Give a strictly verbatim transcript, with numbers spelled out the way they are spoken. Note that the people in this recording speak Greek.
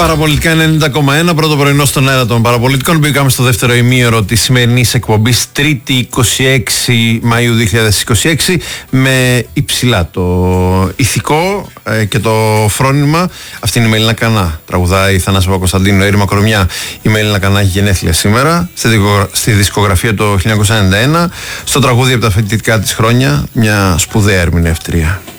Παραπολιτικά ενενήντα κόμμα ένα, πρώτο πρωινό στον αέρα των Παραπολιτικών. Μπήκαμε στο δεύτερο ημίωρο της σημερινής εκπομπής, Τρίτη είκοσι έξι Μαΐου δύο χιλιάδες είκοσι έξι, με υψηλά το ηθικό ε, και το φρόνημα. Αυτή είναι η Μελίνα Κανά. Τραγουδάει η Θανάση Παπακοσταντίνου, Έρημα Κορμιά. Η Μελίνα Κανά έχει γενέθλια σήμερα. Στη, δικο, στη δισκογραφία το χίλια εννιακόσια ενενήντα ένα, στο τραγούδι από τα φοιτητικά της χρόνια, μια σπουδαία ερμηνεύτρια.